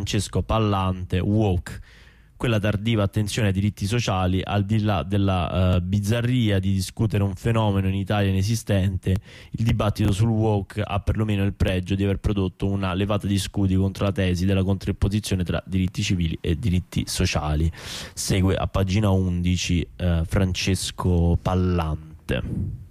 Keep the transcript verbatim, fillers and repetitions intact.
Francesco Pallante, woke, quella tardiva attenzione ai diritti sociali, al di là della uh, bizzarria di discutere un fenomeno in Italia inesistente. Il dibattito sul woke ha perlomeno il pregio di aver prodotto una levata di scudi contro la tesi della contrapposizione tra diritti civili e diritti sociali. Segue a pagina undici uh, Francesco Pallante.